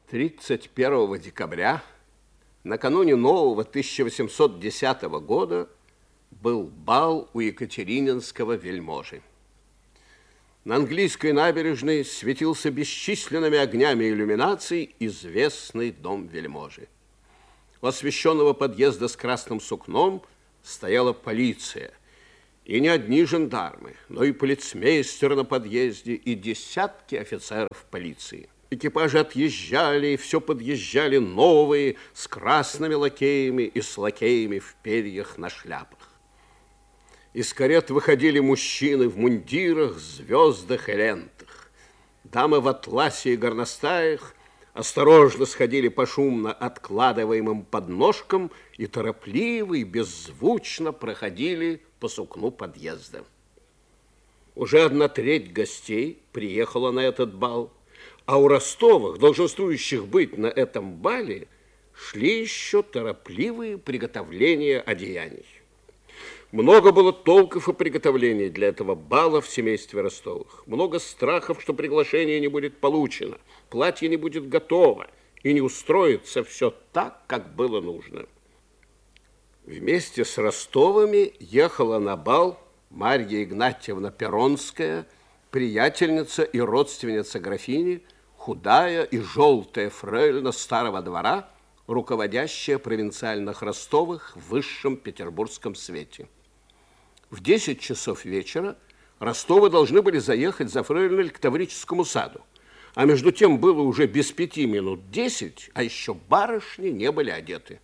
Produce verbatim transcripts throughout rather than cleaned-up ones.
тридцать первого декабря, накануне нового тысяча восемьсот десятого года, был бал у екатерининского вельможи. На английской набережной светился бесчисленными огнями иллюминаций известный дом вельможи. У освещенного подъезда с красным сукном стояла полиция. И не одни жандармы, но и полицмейстер на подъезде, и десятки офицеров полиции. Экипажи отъезжали, и все подъезжали новые, с красными лакеями и с лакеями в перьях на шляпах. Из карет выходили мужчины в мундирах, звездах и лентах. Дамы в атласе и горностаях осторожно сходили по шумно откладываемым подножкам и торопливо и беззвучно проходили по сукну подъезда. Уже одна треть гостей приехала на этот бал, а у Ростовых, долженствующих быть на этом бале, шли еще торопливые приготовления одеяний. Много было толков и приготовлений для этого бала в семействе Ростовых. Много страхов, что приглашение не будет получено, платье не будет готово и не устроится все так, как было нужно. Вместе с Ростовыми ехала на бал Марья Игнатьевна Перронская, приятельница и родственница графини, худая и желтая фрейлина старого двора, руководящая провинциальных Ростовых в высшем петербургском свете. В десять часов вечера Ростовы должны были заехать за фрейлиной к Таврическому саду, а между тем было уже без пяти минут десять, а еще барышни не были одеты.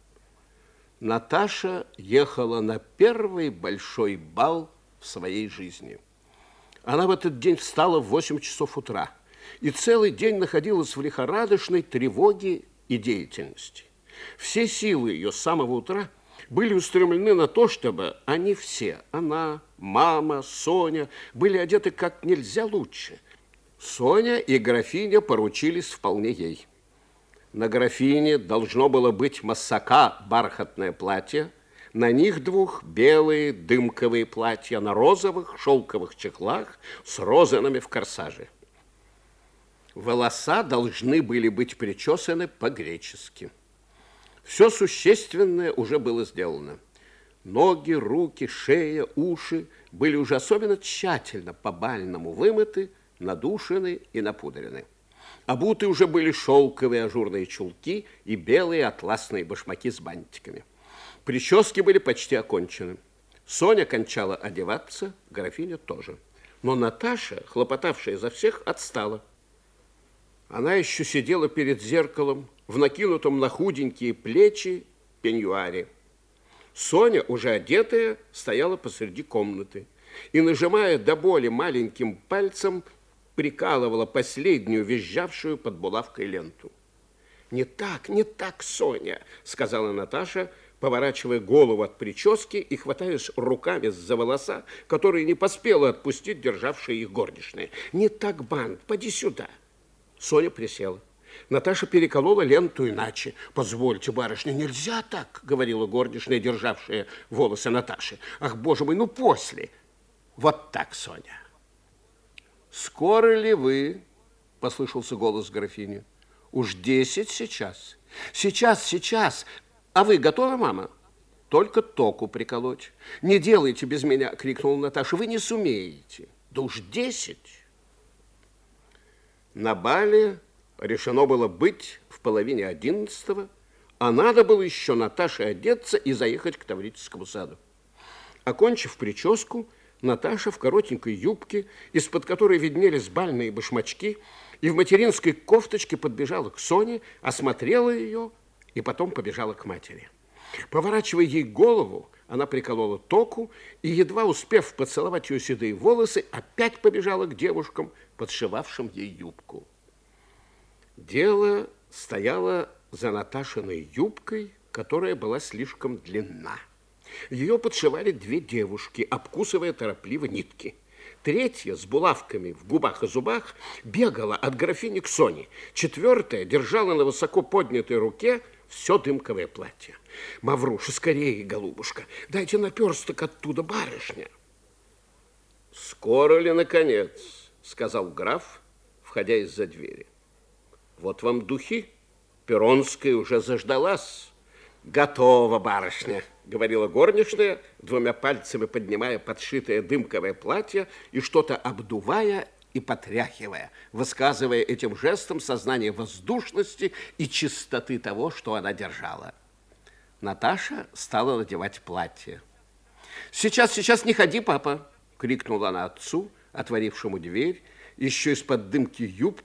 Наташа ехала на первый большой бал в своей жизни. Она в этот день встала в восемь часов утра и целый день находилась в лихорадочной тревоге и деятельности. Все силы ее с самого утра были устремлены на то, чтобы они все, она, мама, Соня, были одеты как нельзя лучше. Соня и графиня поручились вполне ей. На графине должно было быть массака бархатное платье, на них двух белые дымковые платья на розовых шелковых чехлах с розанами в корсаже. Волоса должны были быть причесаны по-гречески. Все существенное уже было сделано. Ноги, руки, шея, уши были уже особенно тщательно по-бальному вымыты, надушены и напудрены. Обуты уже были шелковые ажурные чулки и белые атласные башмаки с бантиками. Прически были почти окончены. Соня кончала одеваться, графиня тоже. Но Наташа, хлопотавшая за всех, отстала. Она еще сидела перед зеркалом в накинутом на худенькие плечи пеньюаре. Соня, уже одетая, стояла посреди комнаты и, нажимая до боли маленьким пальцем, прикалывала последнюю визжавшую под булавкой ленту. «Не так, не так, Соня», — сказала Наташа, поворачивая голову от прически и хватаясь руками за волоса, которые не поспела отпустить державшая их горничная. «Не так, бант, поди сюда». Соня присела. Наташа переколола ленту иначе. «Позвольте, барышня, нельзя так», — говорила горничная, державшая волосы Наташи. «Ах, боже мой, ну после». «Вот так, Соня». «Скоро ли вы?» – послышался голос графини. «Уж десять сейчас». «Сейчас, сейчас. А вы готовы, мама?» «Только току приколоть». «Не делайте без меня!» – крикнула Наташа. «Вы не сумеете». «Да уж десять». На бале решено было быть в половине одиннадцатого, а надо было еще Наташе одеться и заехать к Таврическому саду. Окончив прическу, Наташа в коротенькой юбке, из-под которой виднелись бальные башмачки, и в материнской кофточке подбежала к Соне, осмотрела ее и потом побежала к матери. Поворачивая ей голову, она приколола току и, едва успев поцеловать ее седые волосы, опять побежала к девушкам, подшивавшим ей юбку. Дело стояло за Наташиной юбкой, которая была слишком длинна. Ее подшивали две девушки, обкусывая торопливо нитки. Третья с булавками в губах и зубах бегала от графини к Соне. Четвертая держала на высоко поднятой руке все дымковое платье. «Мавруша, скорее, голубушка, дайте наперсток оттуда, барышня». «Скоро ли, наконец?» — сказал граф, входя из-за двери. Вот вам духи. Перронская уже заждалась. Готово, барышня, говорила горничная, двумя пальцами поднимая подшитое дымковое платье и что-то обдувая и потряхивая, высказывая этим жестом сознание воздушности и чистоты того, что она держала. Наташа стала надевать платье. «Сейчас, сейчас, не ходи, папа!» — крикнула она отцу, отворившему дверь, еще из-под дымки юбки